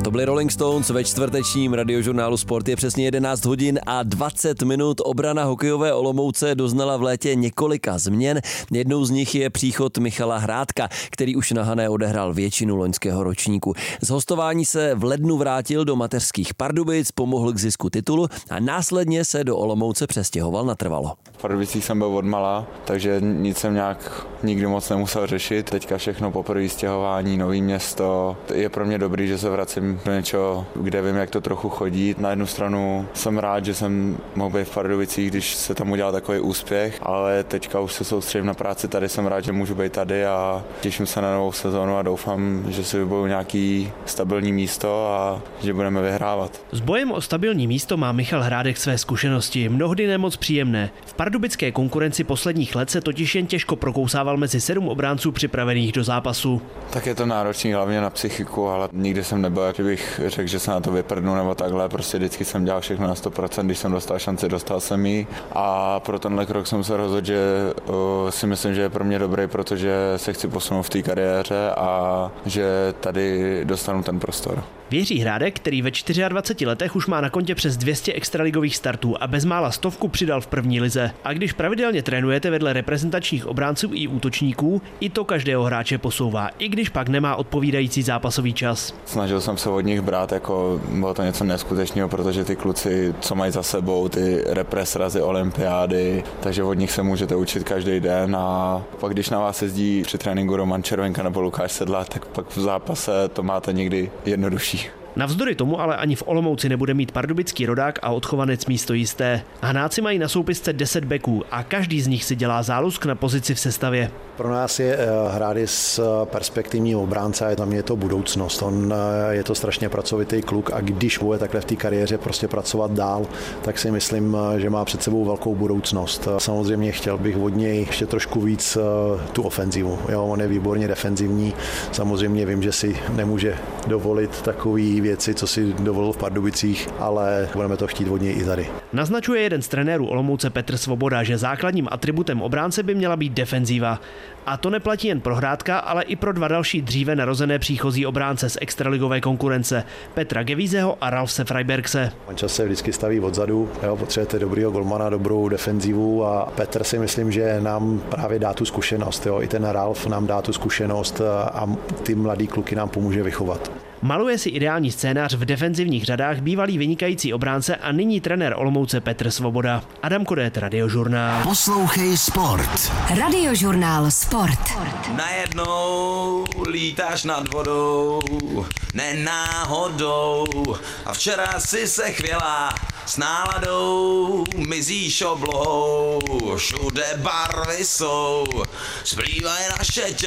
To byly Rolling Stones ve čtvrtečním radiožurnálu Sport. Je přesně 11 hodin a 20 minut. Obrana hokejové Olomouce doznala v létě několika změn. Jednou z nich je příchod Michala Hrádka, který už na Hané odehrál většinu loňského ročníku. Z hostování se v lednu vrátil do mateřských Pardubic, pomohl k zisku titulu a následně se do Olomouce přestěhoval natrvalo. V Pardubicích jsem byl odmala, takže nic jsem nějak nikdy moc nemusel řešit. Teďka všechno poprvé stěhování, nový město. Je pro mě dobrý, že se vracím do něčeho, kde vím, jak to trochu chodí. Na jednu stranu jsem rád, že jsem mohl být v Pardubicích, když se tam udělal takový úspěch, ale teďka už se soustředím na práci tady, jsem rád, že můžu být tady a těším se na novou sezónu a doufám, že si vyboju nějaký stabilní místo a že budeme vyhrávat. S bojem o stabilní místo má Michal Hrádek své zkušenosti, mnohdy nemoc příjemné. V pardubické konkurenci posledních let se totiž jen těžko prokousával mezi 7 obránců připravených do zápasu. Tak je to náročný hlavně na psychiku, ale nikdy jsem nebyl, jak bych řekl, že se na to vyprdnu nebo takhle, prostě vždycky jsem dělal všechno na 100%, když jsem dostal šanci, dostal jsem ji a pro tenhle krok jsem se rozhodl, že si myslím, že je pro mě dobrý, protože se chci posunout v té kariéře a že tady dostanu ten prostor. Věří Hrádek, který ve 24 letech už má na kontě přes 200 extraligových startů a bezmála 100 přidal v první lize. A když pravidelně trénujete vedle reprezentačních obránců i útočníků, i to každého hráče posouvá, i když pak nemá odpovídající zápasový čas. Snažil jsem se od nich brát, jako bylo to něco neskutečného, protože ty kluci, co mají za sebou, ty represrazy, olympiády, takže od nich se můžete učit každý den a pak když na vás jezdí při tréninku Roman Červenka nebo Lukáš Sedla, tak pak v zápase to máte někdy jednodušší. Navzdory tomu ale ani v Olomouci nebude mít pardubický rodák a odchovanec místo jisté. Hanáci mají na soupisce 10 beků a každý z nich si dělá zálusk na pozici v sestavě. Pro nás je Hrádis perspektivní obránce a tam je to budoucnost. On je to strašně pracovitý kluk a když bude takhle v té kariéře prostě pracovat dál, tak si myslím, že má před sebou velkou budoucnost. Samozřejmě chtěl bych od něj ještě trošku víc tu ofenzivu. Jo, on je výborně defenzivní. Samozřejmě vím, že si nemůže dovolit takový věci, co si dovolil v Pardubicích, ale budeme to chtít od něj i tady. Naznačuje jeden z trenérů Olomouce Petr Svoboda, že základním atributem obránce by měla být defenziva. A to neplatí jen pro Hrádka, ale i pro dva další dříve narozené příchozí obránce z extraligové konkurence, Petra Gevízeho a Ralfse Freibergse. Mančas se vždycky staví odzadu, potřebujete dobrýho golmana, dobrou defenzivu a Petr si myslím, že nám právě dá tu zkušenost. Jo. I ten Ralf nám dá tu zkušenost a ty mladý kluky nám pomůže vychovat. Maluje si ideální scénář v defenzivních řadách bývalý vynikající obránce a nyní trenér Olomouce Petr Svoboda. Adam Kodét, Radiožurnál. Poslouchej Sport. Radiožurnál Sport. Najednou lítáš nad vodou, ne náhodou. A včera si se chvěla s náladou, mizíš oblohou, všude barvy jsou, splývají naše těla.